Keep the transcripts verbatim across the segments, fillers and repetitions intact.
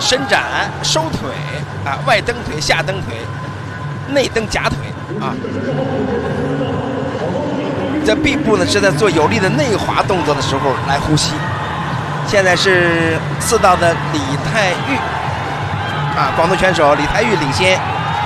伸展、收腿啊，外蹬腿、下蹬腿、内蹬夹腿啊。这臂部呢是在做有力的内滑动作的时候来呼吸。现在是四道的李泰玉啊，广东选手李泰玉领先。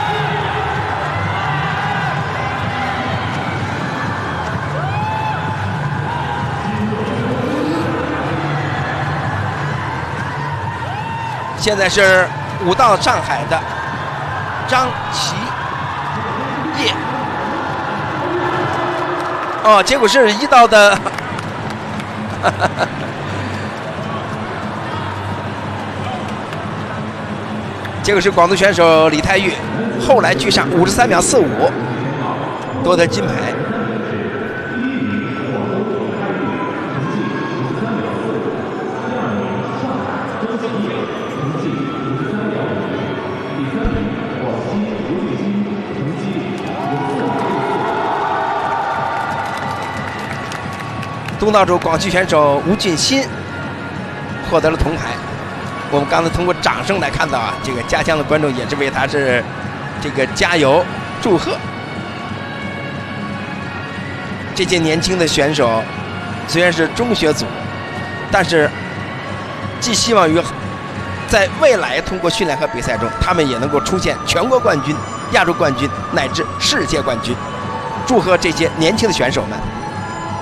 现在是武道上海的张琪业，哦，结果是一道的，结果是广东选手李泰玉，后来居上五十三秒四五，夺得金牌。东道主广西选手吴俊新获得了铜牌。我们刚才通过掌声来看到啊，这个家乡的观众也是为他是这个加油祝贺。这些年轻的选手虽然是中学组，但是寄希望于在未来通过训练和比赛中，他们也能够出现全国冠军、亚洲冠军乃至世界冠军。祝贺这些年轻的选手们。